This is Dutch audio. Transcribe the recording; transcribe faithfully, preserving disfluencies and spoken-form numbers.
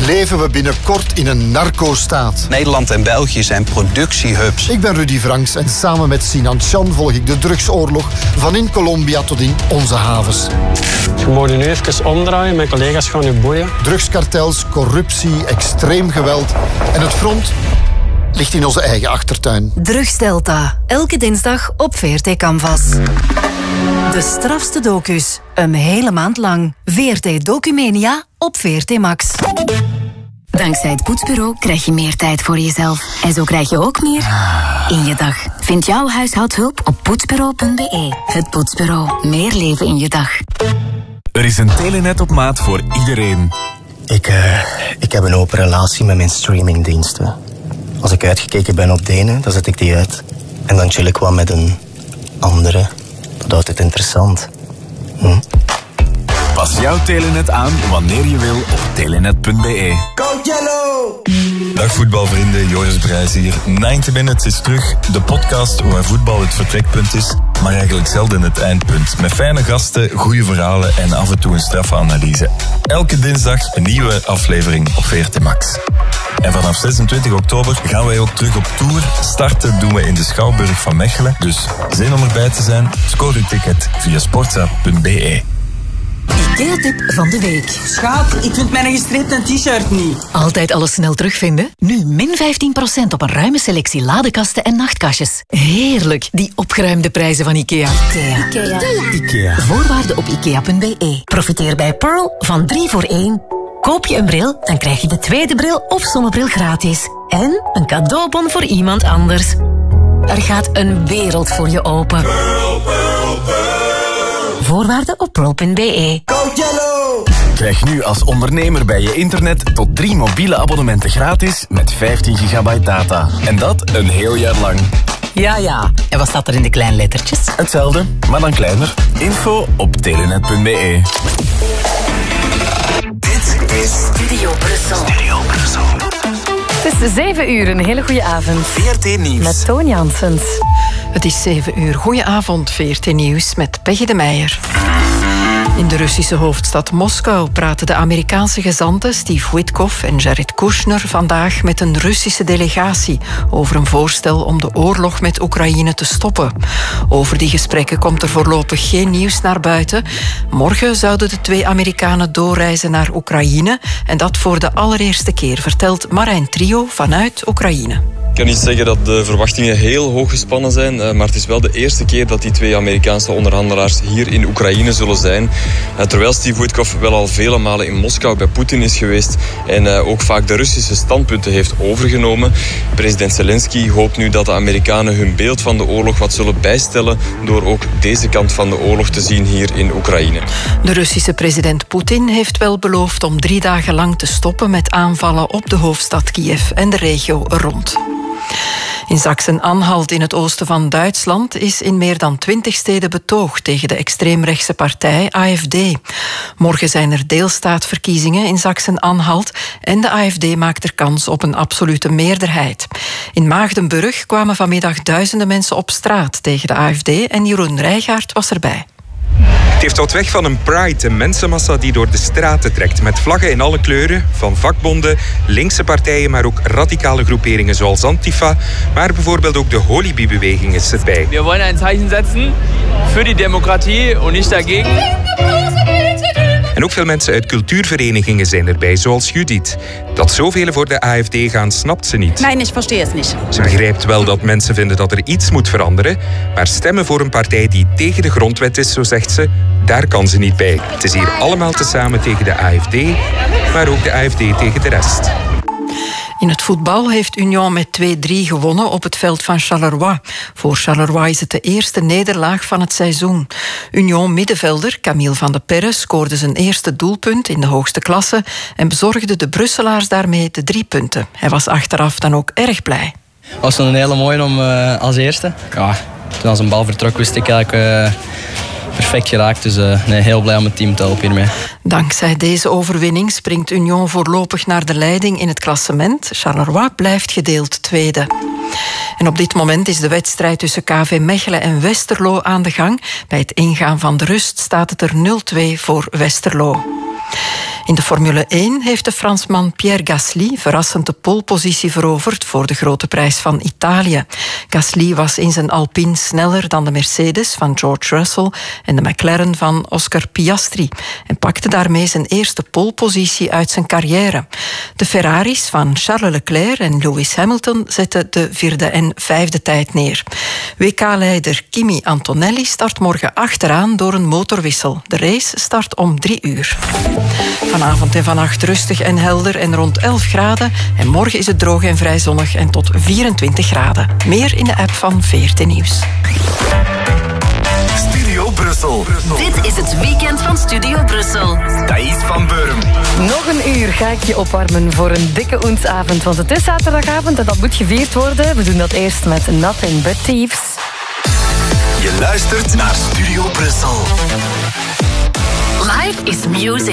Leven we binnenkort in een narco-staat? Nederland en België zijn productiehubs. Ik ben Rudy Franks en samen met Sinan Chan volg ik de drugsoorlog van in Colombia tot in onze havens. Je moet nu even omdraaien, mijn collega's gaan u boeien. Drugskartels, corruptie, extreem geweld en het front ligt in onze eigen achtertuin. Drugsdelta, elke dinsdag op V R T Canvas. De strafste docus, een hele maand lang. V R T Documania op V R T Max. Dankzij het Poetsbureau krijg je meer tijd voor jezelf. En zo krijg je ook meer in je dag. Vind jouw huishoudhulp op poetsbureau punt b e. Het Poetsbureau. Meer leven in je dag. Er is een Telenet op maat voor iedereen. Ik, uh, ik heb een open relatie met mijn streamingdiensten. Als ik uitgekeken ben op de ene, dan zet ik die uit. En dan chill ik wat met een andere. Dat houdt het interessant. Hm? Pas jouw Telenet aan wanneer je wil op telenet punt b e. Code Yellow! Dag voetbalvrienden, Joris Brijs hier. negentig Minutes is terug, de podcast waar voetbal het vertrekpunt is, maar eigenlijk zelden het eindpunt. Met fijne gasten, goede verhalen en af en toe een strafanalyse. Elke dinsdag een nieuwe aflevering op V R T Max. En vanaf zesentwintig oktober gaan wij ook terug op tour. Starten doen we in de Schouwburg van Mechelen. Dus zin om erbij te zijn? Scoor uw ticket via sportza punt b e. IKEA-tip van de week. Schat, ik vind mijn gestreepte t-shirt niet. Altijd alles snel terugvinden? Nu min vijftien procent op een ruime selectie ladekasten en nachtkastjes. Heerlijk, die opgeruimde prijzen van IKEA. IKEA. Ikea. Ikea. Voorwaarden op ikea punt b e. Profiteer bij Pearl van drie voor één. Koop je een bril, dan krijg je de tweede bril of zonnebril gratis. En een cadeaubon voor iemand anders. Er gaat een wereld voor je open. Pearl, Pearl, Pearl. Voorwaarden op pearl punt b e. Code Yellow! Krijg nu als ondernemer bij je internet tot drie mobiele abonnementen gratis met vijftien gigabyte data. En dat een heel jaar lang. Ja, ja. En wat staat er in de kleine lettertjes? Hetzelfde, maar dan kleiner. Info op telenet punt b e. Dit is Studio Brussel. Studio Brussel. Het is zeven uur, een hele goede avond. V R T Nieuws. Met Toon Janssens. Het is zeven uur. Goedenavond, V R T Nieuws met Peggy de Meijer. In de Russische hoofdstad Moskou praten de Amerikaanse gezanten Steve Witkoff en Jared Kushner vandaag met een Russische delegatie over een voorstel om de oorlog met Oekraïne te stoppen. Over die gesprekken komt er voorlopig geen nieuws naar buiten. Morgen zouden de twee Amerikanen doorreizen naar Oekraïne en dat voor de allereerste keer, vertelt Marijn Trio vanuit Oekraïne. Ik kan niet zeggen dat de verwachtingen heel hoog gespannen zijn, maar het is wel de eerste keer dat die twee Amerikaanse onderhandelaars hier in Oekraïne zullen zijn. Terwijl Steve Witkoff wel al vele malen in Moskou bij Poetin is geweest en ook vaak de Russische standpunten heeft overgenomen. President Zelensky hoopt nu dat de Amerikanen hun beeld van de oorlog wat zullen bijstellen door ook deze kant van de oorlog te zien hier in Oekraïne. De Russische president Poetin heeft wel beloofd om drie dagen lang te stoppen met aanvallen op de hoofdstad Kiev en de regio er rond. In Sachsen-Anhalt in het oosten van Duitsland is in meer dan twintig steden betoogd tegen de extreemrechtse partij A F D. Morgen zijn er deelstaatverkiezingen in Sachsen-Anhalt en de A F D maakt er kans op een absolute meerderheid. In Maagdenburg kwamen vanmiddag duizenden mensen op straat tegen de A F D en Jeroen Rijgaard was erbij. Het heeft wat weg van een pride, een mensenmassa die door de straten trekt. Met vlaggen in alle kleuren, van vakbonden, linkse partijen, maar ook radicale groeperingen zoals Antifa. Maar bijvoorbeeld ook de Holibi-beweging is erbij. We willen een Zeichen zetten voor die democratie en niet dagegen. En ook veel mensen uit cultuurverenigingen zijn erbij, zoals Judith. Dat zoveel voor de A F D gaan, snapt ze niet. Nee, ik verstehe het niet. Ze begrijpt wel dat mensen vinden dat er iets moet veranderen, maar stemmen voor een partij die tegen de grondwet is, zo zegt ze, daar kan ze niet bij. Het is hier allemaal tezamen tegen de A F D, maar ook de A F D tegen de rest. In het voetbal heeft Union met twee drie gewonnen op het veld van Charleroi. Voor Charleroi is het de eerste nederlaag van het seizoen. Union-middenvelder Camille van de Perre scoorde zijn eerste doelpunt in de hoogste klasse en bezorgde de Brusselaars daarmee de drie punten. Hij was achteraf dan ook erg blij. Het was een hele mooie om uh, als eerste. Ja, toen als een bal vertrok wist ik eigenlijk... Uh... perfect geraakt, dus uh, nee, heel blij om het team te helpen hiermee. Dankzij deze overwinning springt Union voorlopig naar de leiding in het klassement. Charleroi blijft gedeeld tweede. En op dit moment is de wedstrijd tussen K V Mechelen en Westerlo aan de gang. Bij het ingaan van de rust staat het er nul twee voor Westerlo. In de Formule één heeft de Fransman Pierre Gasly verrassend de polepositie veroverd voor de grote prijs van Italië. Gasly was in zijn Alpine sneller dan de Mercedes van George Russell en de McLaren van Oscar Piastri en pakte daarmee zijn eerste polepositie uit zijn carrière. De Ferraris van Charles Leclerc en Lewis Hamilton zetten de vierde en vijfde tijd neer. W K-leider Kimi Antonelli start morgen achteraan door een motorwissel. De race start om drie uur. Vanavond en vannacht rustig en helder en rond elf graden. En morgen is het droog en vrij zonnig en tot vierentwintig graden. Meer in de app van V R T Nieuws. Studio Brussel. Dit is het weekend van Studio Brussel. Thais van Burm. Nog een uur ga ik je opwarmen voor een dikke oensavond. Want het is zaterdagavond en dat moet gevierd worden. We doen dat eerst met Nothing But Thieves. Je luistert naar Studio Brussel. Life is music.